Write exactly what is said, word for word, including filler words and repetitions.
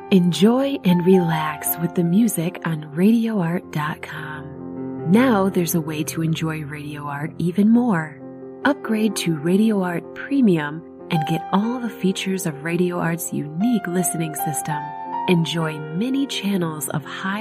Enjoy and relax with the music on radio art dot com. Now there's a way to enjoy Radio Art even more. Upgrade to Radio Art Premium and get all the features of Radio Art's unique listening system. Enjoy many channels of high